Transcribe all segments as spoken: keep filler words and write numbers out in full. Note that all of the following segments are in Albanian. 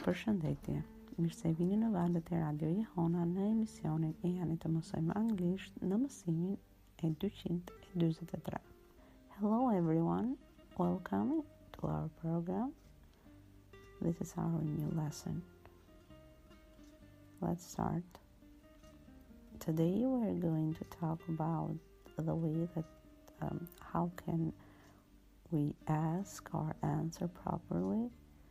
Përshëndetje, mirë se vini në valët e Radio Jehona në emisionin e Jani të mësojmë anglisht në mësimin e dyqind e dyzet e tre. Hello everyone, welcome to our program. This is our new lesson. Let's start. Today we are going to talk about the way that um, how can we ask or answer properly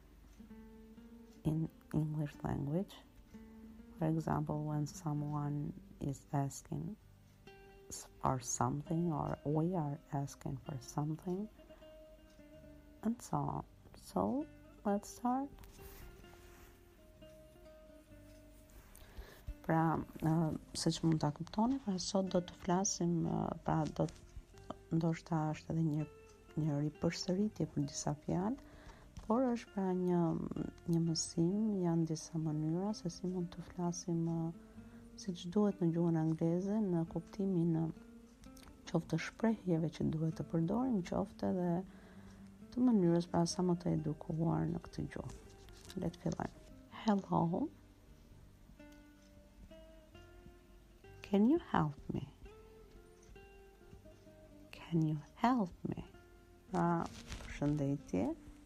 in English language. For example, when someone is asking for something or we are asking for something and so on. So, let's start. Pra, uh, siç mund ta kuptoni, pra sot do të flasim, uh, pra do të, ndoshta është edhe një një ripërsëritje për disa fjalë, por është pra një një mësim, janë disa mënyra se si mund të flasim uh, siç duhet në gjuhën angleze, në kuptimin uh, qoftë të shprehjeve që duhet të përdorim, qoftë edhe të mënyrës pra sa më të edukuar në këtë gjuhë. Le të fillojmë. Hello. Can you help me? Can you help me? Pra, përshëndetje.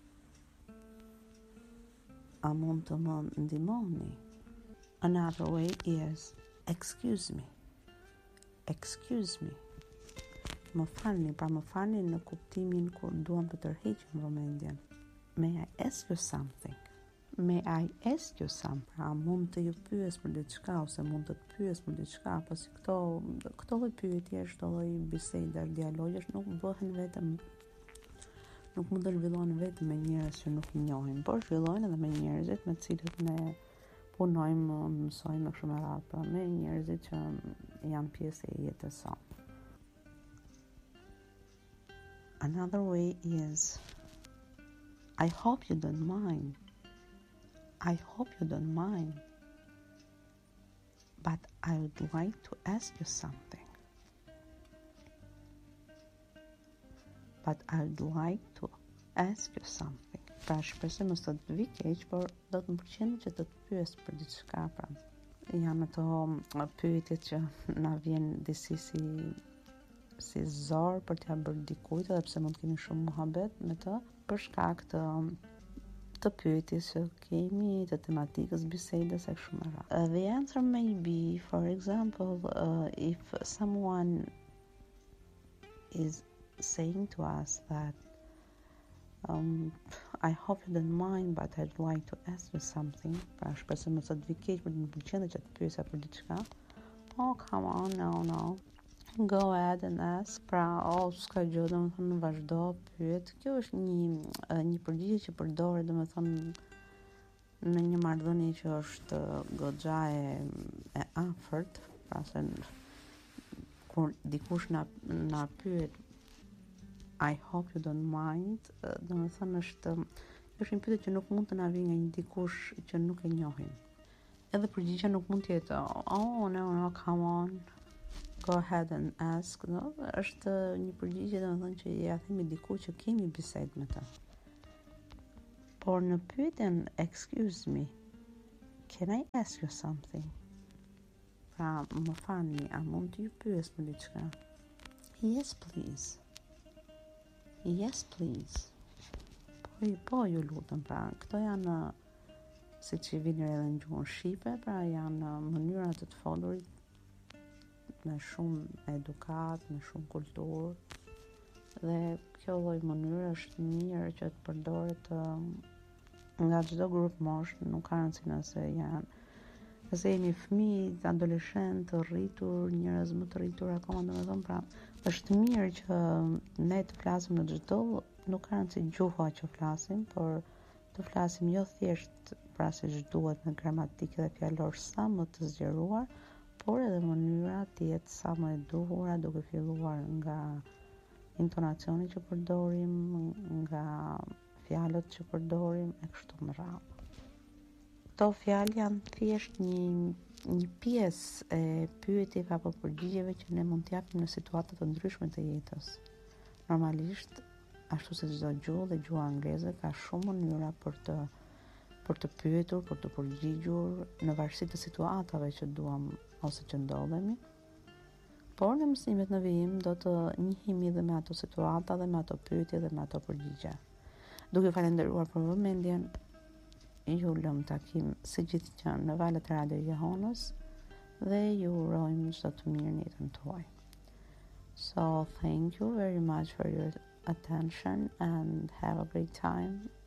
A mund të më ndihmoni? Another way is excuse me. Excuse me. Më falni, pra më falni në kuptimin kur duam të tërheqim vëmendjen. May I ask you something? May I ask you something? Pra mund të ju pyes për diçka ose mund të të pyes për diçka, pasi këto këto lloj pyetje, këto lloj bisede, dialogjesh nuk bëhen vetëm nuk mund të zhvillohen vetëm me njerëz që nuk i njohim, por zhvillohen edhe me njerëzit me të cilët ne punojmë, mësojmë kështu me radhë, pra me njerëzit që janë pjesë e jetës sonë. Another way is I hope you don't mind. I hope you don't mind. But I would like to ask you something. But I would like to ask you something. Pra shpresoj mos të të vi keq, por do të më pëlqen që të të pyes për diçka, pra. Janë ato pyetjet që na vjen disi si si zor për t'ia bërë dikujt, edhe pse mund të kemi shumë muhabet me të, për shkak të të pyetjes që kemi, të tematikës bisedës e kështu me radhë. Uh, the answer may be, for example, uh, if someone is saying to us that um, I hope you don't mind, but I'd like to ask you something. Pra shpresoj mos të vi keq, por më pëlqen që të pyesja për diçka. Oh, come on, no, no. Go ahead and ask. Pra, oh, s'ka gjë, domethënë vazhdo, pyet. Kjo është një një përgjigje që përdoret domethënë në një marrëdhënie që është goxha e, e afërt, pra se kur dikush na na pyet I hope you don't mind, domethënë është është një pyetje që nuk mund të na vijë nga një dikush që nuk e njohim. Edhe përgjigjja nuk mund të jetë oh, no, no, come on. Go ahead and ask, no? Është një përgjigje domethënë që ja themi dikujt që kemi bisedë me të. Por në pyetjen excuse me, can I ask you something? Pra, më falni, a mund të ju pyes për diçka? Yes, please. Yes, please. Po, po ju lutem, pra, këto janë siç i vini edhe në gjuhën shqipe, pra janë mënyra të të folurit me shumë edukat, me shumë kulturë, dhe kjo lloj mënyre është mirë që të përdoret uh, nga çdo grup mosh, nuk ka rëndësi nëse janë nëse jeni fëmijë, adoleshent, të rritur, njerëz më të rritur akoma, domethënë pra është mirë që ne të flasim në çdo, nuk ka rëndësi gjuha që flasim, por të flasim jo thjesht pra siç duhet me gramatikë dhe fjalor sa më të zgjeruar, por edhe mënyra të jetë sa më e duhura, duke filluar nga intonacioni që përdorim, nga fjalët që përdorim e kështu me radhë. Këto fjalë janë thjesht një një pjesë e pyetjeve apo përgjigjeve që ne mund t'japim në situata të ndryshme të jetës. Normalisht, ashtu si çdo gjuhë dhe gjuha angleze ka shumë mënyra për të për të pyetur, për të përgjigjur në varësi të situatave që duam ose që ndodhemi. Por në mësimet në vijim do të njihemi dhe me ato situata dhe me ato pyetje dhe me ato përgjigje. Duke falenderuar për vëmendjen, ju lëm takim si gjithçka në valët e Radio Jehonës dhe ju urojmë çdo të mirë në jetën tuaj. So thank you very much for your attention and have a great time.